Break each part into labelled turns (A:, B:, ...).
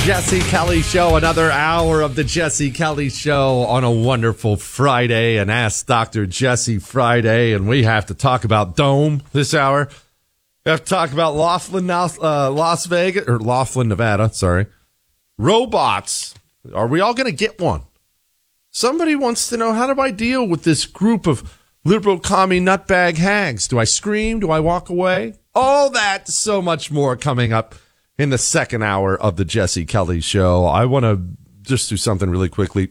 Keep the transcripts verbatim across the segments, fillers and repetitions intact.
A: Jesse Kelly Show, another hour of the Jesse Kelly Show on a wonderful Friday, an Ask Doctor Jesse Friday, and we have to talk about Dome this hour. We have to talk about Laughlin, uh, Las Vegas, or Laughlin, Nevada, sorry. Robots. Are we all going to get one? Somebody wants to know, how do I deal with this group of liberal commie nutbag hags? Do I scream? Do I walk away? All that, so much more coming up in the second hour of the Jesse Kelly Show. I want to just do something really quickly.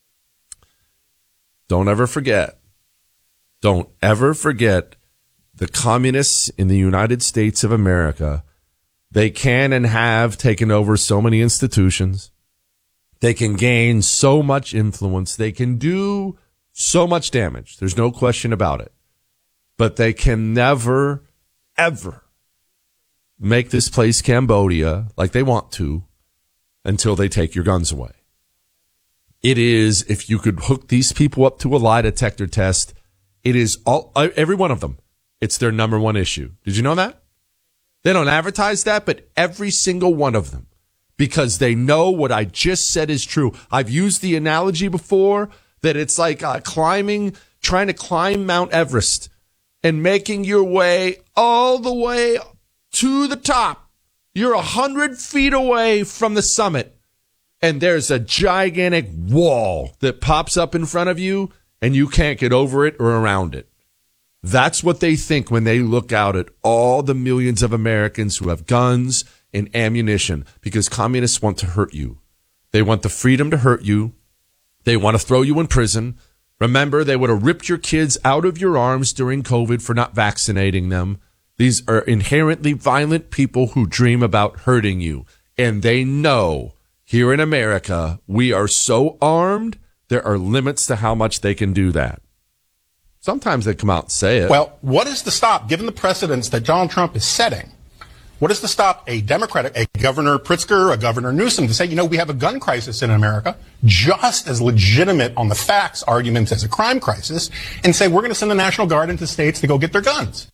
A: Don't ever forget. Don't ever forget the communists in the United States of America. They can and have taken over so many institutions. They can gain so much influence. They can do so much damage. There's no question about it. But they can never, ever make this place Cambodia like they want to until they take your guns away. It is, if you could hook these people up to a lie detector test, it is all, every one of them. It's their number one issue. Did you know that? They don't advertise that, but every single one of them, because they know what I just said is true. I've used the analogy before that it's like uh, climbing, trying to climb Mount Everest and making your way all the way to the top. You're a hundred feet away from the summit, and there's a gigantic wall that pops up in front of you, and you can't get over it or around it. That's what they think when they look out at all the millions of Americans who have guns and ammunition, because communists want to hurt you. They want the freedom to hurt you. They want to throw you in prison. Remember, they would have ripped your kids out of your arms during COVID for not vaccinating them. These are inherently violent people who dream about hurting you. And they know here in America, we are so armed, there are limits to how much they can do that. Sometimes they come out and say it.
B: Well, what is to stop, given the precedents that Donald Trump is setting, what is to stop a Democratic, a Governor Pritzker, a Governor Newsom to say, you know, we have a gun crisis in America, just as legitimate on the facts arguments as a crime crisis, and say we're going to send the National Guard into states to go get their guns?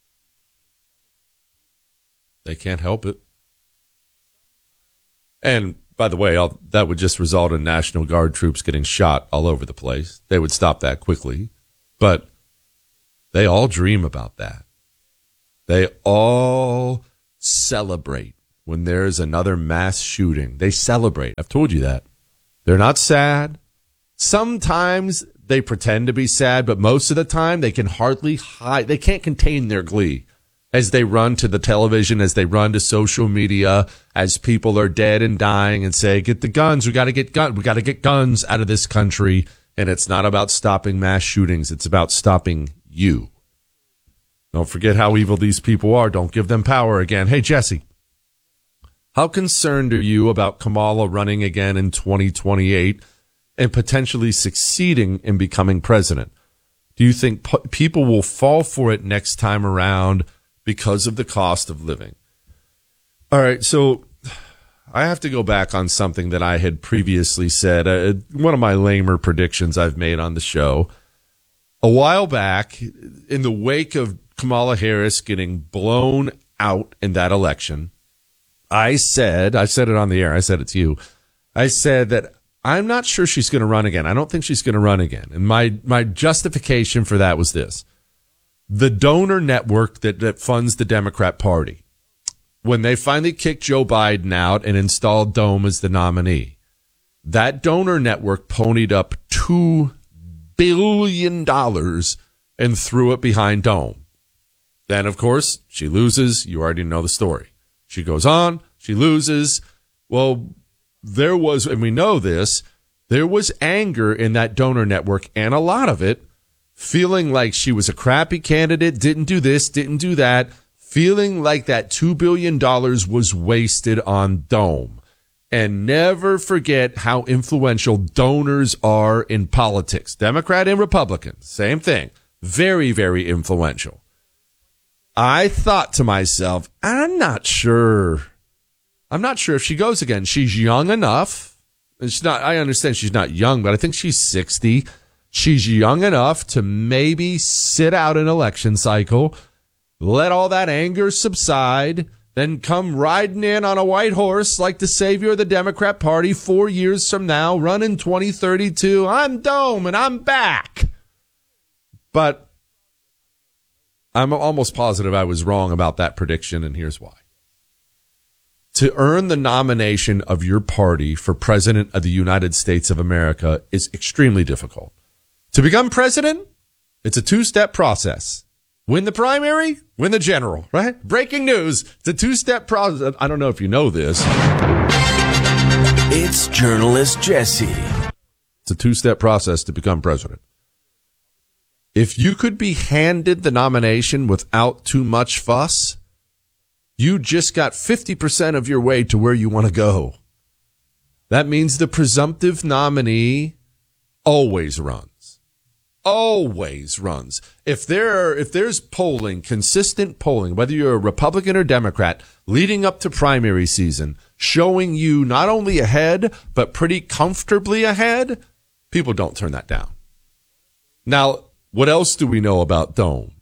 A: They can't help it. And by the way, I'll, that would just result in National Guard troops getting shot all over the place. They would stop that quickly. But they all dream about that. They all celebrate when there's another mass shooting. They celebrate. I've told you that. They're not sad. Sometimes they pretend to be sad, but most of the time they can hardly hide. They can't contain their glee as they run to the television, as they run to social media, as people are dead and dying and say, get the guns. We got to get guns. We got to get guns out of this country. And it's not about stopping mass shootings. It's about stopping you. Don't forget how evil these people are. Don't give them power again. Hey, Jesse, how concerned are you about Kamala running again in twenty twenty-eight and potentially succeeding in becoming president? Do you think p- people will fall for it next time around because of the cost of living? All right, so I have to go back on something that I had previously said, uh, one of my lamer predictions I've made on the show. A while back, in the wake of Kamala Harris getting blown out in that election, I said, I said it on the air, I said it to you, I said that I'm not sure she's going to run again. I don't think she's going to run again. And my, my justification for that was this. The donor network that, that funds the Democrat Party, when they finally kicked Joe Biden out and installed Dome as the nominee, that donor network ponied up two billion dollars and threw it behind Dome. Then, of course, she loses. You already know the story. She goes on. She loses. Well, there was, and we know this, there was anger in that donor network, and a lot of it feeling like she was a crappy candidate, didn't do this, didn't do that, feeling like that two billion dollars was wasted on Dome. And never forget how influential donors are in politics. Democrat and Republican, same thing. Very, very influential. I thought to myself, I'm not sure. I'm not sure if she goes again. She's young enough. And she's not, I understand she's not young, but I think she's sixty. She's young enough to maybe sit out an election cycle, let all that anger subside, then come riding in on a white horse like the savior of the Democrat Party four years from now, run in twenty thirty-two. I'm Dome and I'm back. But I'm almost positive I was wrong about that prediction, and here's why. To earn the nomination of your party for president of the United States of America is extremely difficult. To become president, it's a two-step process. Win the primary, win the general, right? Breaking news. It's a two-step process. I don't know if you know this.
C: It's Journalist Jesse.
A: It's a two-step process to become president. If you could be handed the nomination without too much fuss, you just got fifty percent of your way to where you want to go. That means the presumptive nominee always runs. Always runs. If there are, if there's polling, consistent polling, whether you're a Republican or Democrat, leading up to primary season, showing you not only ahead, but pretty comfortably ahead, people don't turn that down. Now, what else do we know about Dome?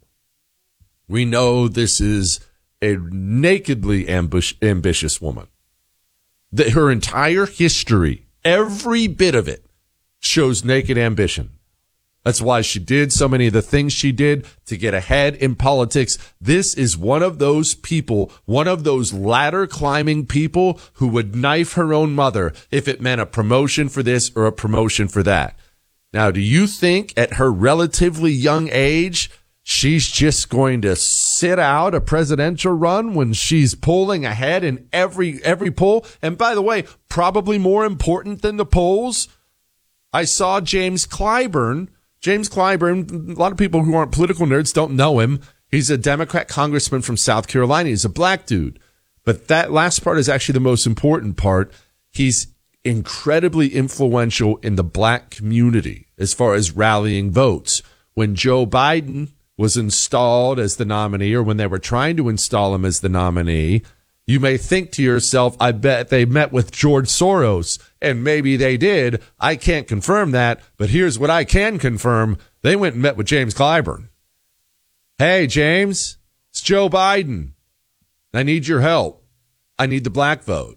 A: We know this is a nakedly ambush, ambitious woman. That her entire history, every bit of it, shows naked ambition. That's why she did so many of the things she did to get ahead in politics. This is one of those people, one of those ladder climbing people who would knife her own mother if it meant a promotion for this or a promotion for that. Now, do you think at her relatively young age, she's just going to sit out a presidential run when she's polling ahead in every every poll? And by the way, probably more important than the polls, I saw James Clyburn. James Clyburn, a lot of people who aren't political nerds don't know him. He's a Democrat congressman from South Carolina. He's a black dude. But that last part is actually the most important part. He's incredibly influential in the black community as far as rallying votes. When Joe Biden was installed as the nominee, or when they were trying to install him as the nominee, you may think to yourself, I bet they met with George Soros, and maybe they did. I can't confirm that, but here's what I can confirm. They went and met with James Clyburn. Hey, James, it's Joe Biden. I need your help. I need the black vote.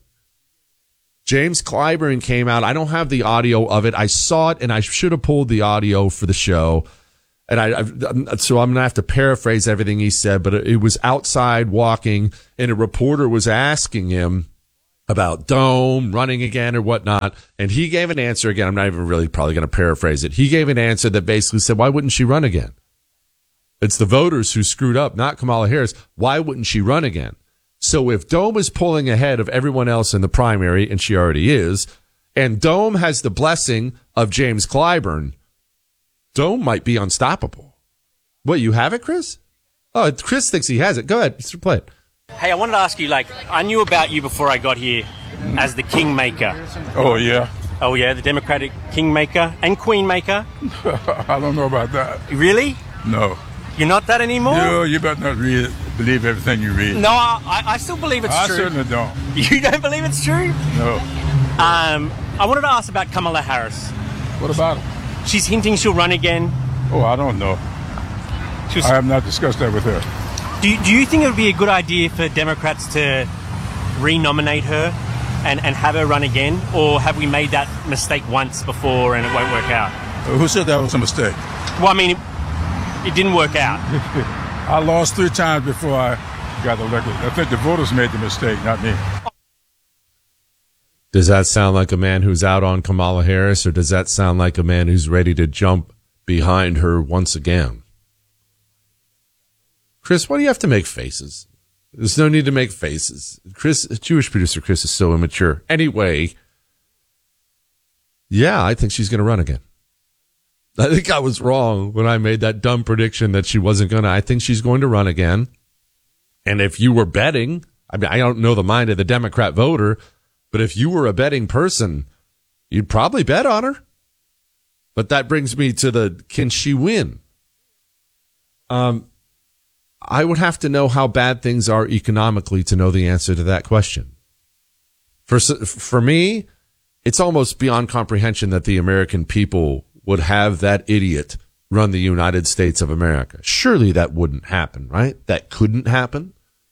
A: James Clyburn came out. I don't have the audio of it. I saw it, and I should have pulled the audio for the show. And I, I, so I'm going to have to paraphrase everything he said, but it was outside walking, and a reporter was asking him about Dome running again or whatnot. And he gave an answer again. I'm not even really probably going to paraphrase it. He gave an answer that basically said, why wouldn't she run again? It's the voters who screwed up, not Kamala Harris. Why wouldn't she run again? So if Dome is pulling ahead of everyone else in the primary, and she already is, and Dome has the blessing of James Clyburn, Dome might be unstoppable. What, you have it, Chris? Oh, Chris thinks he has it. Go ahead, play it.
D: Hey, I wanted to ask you, like, I knew about you before I got here as the Kingmaker.
E: Oh, yeah?
D: Oh, yeah, the Democratic Kingmaker and Queenmaker.
E: I don't know about that.
D: Really?
E: No.
D: You're not that anymore?
E: No, you better not read, believe everything you read.
D: No, I, I still believe it's
E: I
D: true.
E: I certainly don't.
D: You don't believe it's true?
E: No.
D: Um, I wanted to ask about Kamala Harris.
E: What about her?
D: She's hinting she'll run again.
E: Oh, I don't know.
D: Was,
E: I have not discussed that with her.
D: Do you, do you think it would be a good idea for Democrats to renominate her and, and have her run again? Or have we made that mistake once before and it won't work out?
E: Who said that was a mistake?
D: Well, I mean, it, it didn't work out.
E: I lost three times before I got elected. I think the voters made the mistake, not me.
A: Does that sound like a man who's out on Kamala Harris, or does that sound like a man who's ready to jump behind her once again? Chris, why do you have to make faces? There's no need to make faces. Chris, Jewish producer Chris is so immature. Anyway, yeah, I think she's going to run again. I think I was wrong when I made that dumb prediction that she wasn't going to. I think she's going to run again. And if you were betting, I mean, I don't know the mind of the Democrat voter, but if you were a betting person, you'd probably bet on her. But that brings me to the, can she win? Um, I would have to know how bad things are economically to know the answer to that question. For, for me, it's almost beyond comprehension that the American people would have that idiot run the United States of America. Surely that wouldn't happen, right? That couldn't happen.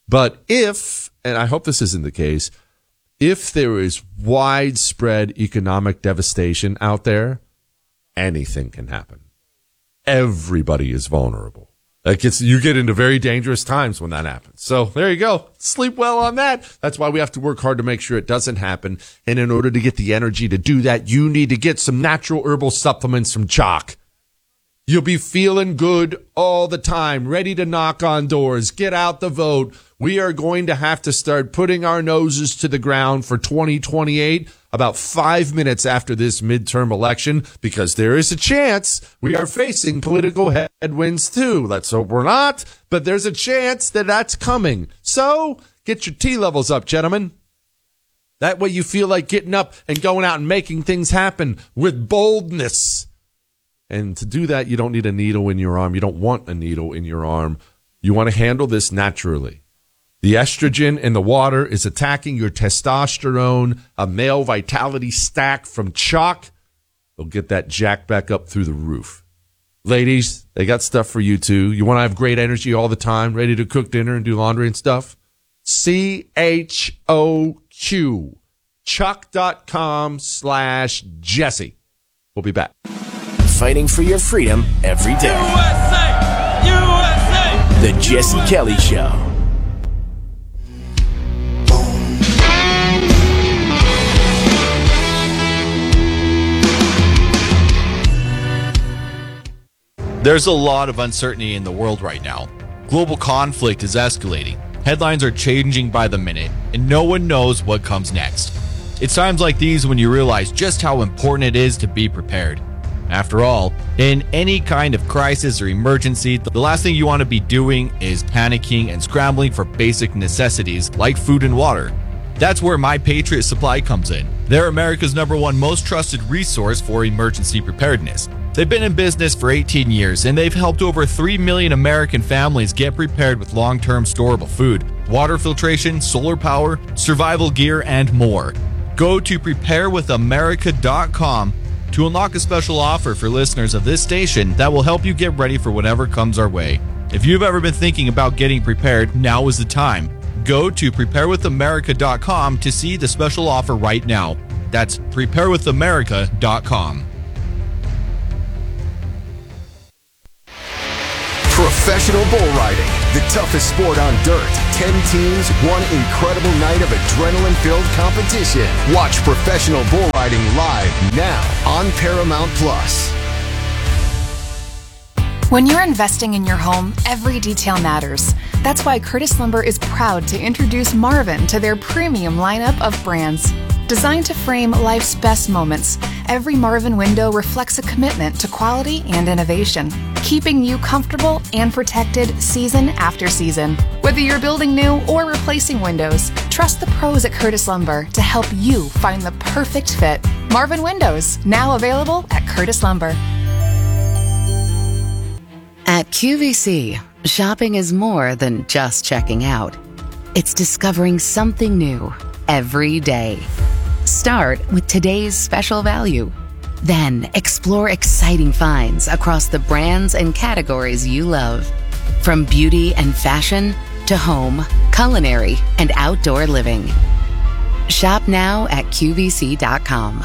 A: But if, and I hope this isn't the case, if there is widespread economic devastation out there, anything can happen. Everybody is vulnerable. That gets, you get into very dangerous times when that happens. So there you go. Sleep well on that. That's why we have to work hard to make sure it doesn't happen. And in order to get the energy to do that, you need to get some natural herbal supplements from Choq. You'll be feeling good all the time, ready to knock on doors, get out the vote. We are going to have to start putting our noses to the ground for twenty twenty-eight about five minutes after this midterm election, because there is a chance we are facing political headwinds too. Let's hope we're not, but there's a chance that that's coming. So get your T levels up, gentlemen. That way you feel like getting up and going out and making things happen with boldness. And to do that, you don't need a needle in your arm. You don't want a needle in your arm. You want to handle this naturally. The estrogen in the water is attacking your testosterone, a male vitality stack from Choq. They'll get that jack back up through the roof. Ladies, they got stuff for you too. You want to have great energy all the time, ready to cook dinner and do laundry and stuff? C H O Q. Choq.com slash Jesse. We'll be back.
C: Fighting for your freedom every day. U S A! U S A! The Jesse Kelly Show.
F: There's a lot of uncertainty in the world right now. Global conflict is escalating. Headlines are changing by the minute, and no one knows what comes next. It's times like these when you realize just how important it is to be prepared. After all, in any kind of crisis or emergency, the last thing you want to be doing is panicking and scrambling for basic necessities like food and water. That's where My Patriot Supply comes in. They're America's number one most trusted resource for emergency preparedness. They've been in business for eighteen years, and they've helped over three million American families get prepared with long-term storable food, water filtration, solar power, survival gear, and more. Go to prepare with america dot com to unlock a special offer for listeners of this station that will help you get ready for whatever comes our way. If you've ever been thinking about getting prepared, now is the time. Go to prepare with america dot com to see the special offer right now. That's prepare with america dot com.
C: Professional bull riding, the toughest sport on dirt. Ten teams, one incredible night of adrenaline-filled competition. Watch professional bull riding live now on Paramount Plus.
G: When you're investing in your home, every detail matters. That's why Curtis Lumber is proud to introduce Marvin to their premium lineup of brands. Designed to frame life's best moments, every Marvin window reflects a commitment to quality and innovation, keeping you comfortable and protected season after season. Whether you're building new or replacing windows, trust the pros at Curtis Lumber to help you find the perfect fit. Marvin Windows, now available at Curtis Lumber.
H: At Q V C, shopping is more than just checking out. It's discovering something new every day. Start with today's special value. Then explore exciting finds across the brands and categories you love. From beauty and fashion to home, culinary, and outdoor living. Shop now at Q V C dot com.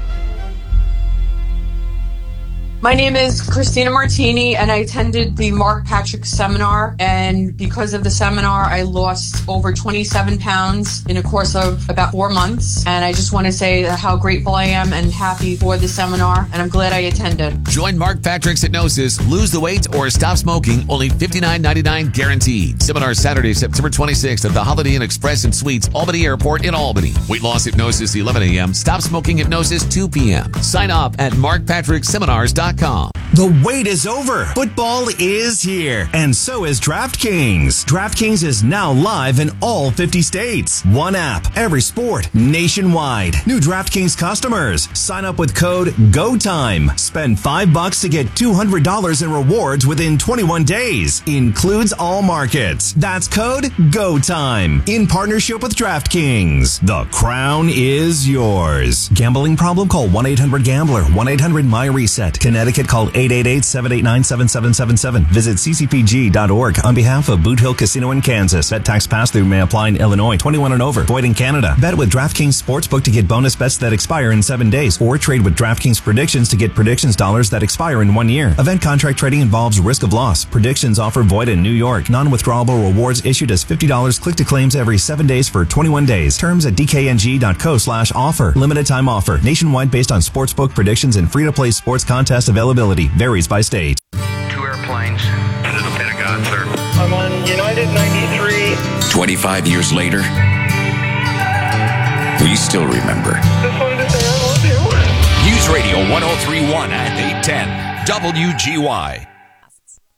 I: My name is Christina Martini, and I attended the Mark Patrick seminar. And because of the seminar, I lost over twenty-seven pounds in a course of about four months. And I just want to say how grateful I am and happy for the seminar. And I'm glad I attended.
J: Join Mark Patrick's hypnosis, lose the weight, or stop smoking. Only fifty-nine ninety-nine guaranteed. Seminar Saturday, September twenty-sixth at the Holiday Inn Express and Suites, Albany Airport in Albany. Weight loss hypnosis, eleven a.m. Stop smoking hypnosis, two p.m. Sign up at mark patrick seminars dot com.
K: The wait is over. Football is here, and so is DraftKings. DraftKings is now live in all fifty states. One app, every sport, nationwide. New DraftKings customers, sign up with code GOTIME. Spend five bucks to get two hundred dollars in rewards within twenty-one days. Includes all markets. That's code GOTIME. In partnership with DraftKings. The crown is yours. Gambling problem? Call one eight hundred gambler. one eight hundred my reset. Connecticut, call eight eight eight, seven eight nine, seven seven seven seven. Visit c c p g dot org on behalf of Boot Hill Casino in Kansas. Bet tax pass-through may apply in Illinois. twenty-one and over. Void in Canada. Bet with DraftKings Sportsbook to get bonus bets that expire in seven days. Or trade with DraftKings Predictions to get predictions dollars that expire in one year. Event contract trading involves risk of loss. Predictions offer void in New York. Non-withdrawable rewards issued as fifty dollars click to claims every seven days for twenty-one days. Terms at d k n g dot co slash offer. Limited time offer. Nationwide based on sportsbook predictions and free-to-play sports contest availability. Varies by state.
L: Two airplanes into the Pentagon, sir.
M: I'm on United ninety-three.
J: twenty-five years later, we still remember.
M: Just wanted to say I love you.
J: News Radio one oh three point one at eight ten W G Y.